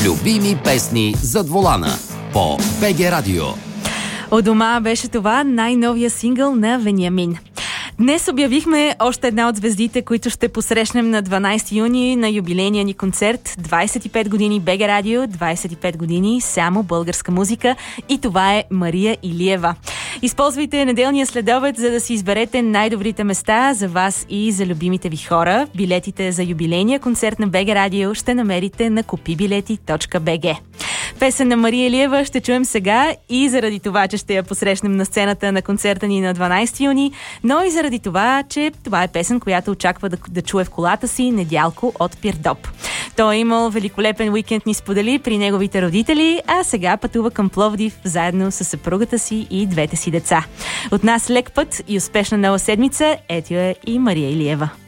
Любими песни зад волана по БГ Радио. У дома беше това най-новия сингъл на Вениамин. Днес обявихме още една от звездите, които ще посрещнем на 12 юни на юбилейния ни концерт. 25 години БГ Радио, 25 години само българска музика, и това е Мария Илиева. Използвайте неделния следобед, за да си изберете най-добрите места за вас и за любимите ви хора. Билетите за юбилейния концерт на БГ Радио ще намерите на kupibileti.bg. Песен на Мария Илиева ще чуем сега и заради това, че ще я посрещнем на сцената на концерта ни на 12 юни, но и заради това, че това е песен, която очаква да чуе в колата си Недялко от Пирдоп. Той е имал великолепен уикенд, ни сподели при неговите родители, а сега пътува към Пловдив заедно с съпругата си и двете си деца. От нас лек път и успешна нова седмица. Ето е и Мария Илиева.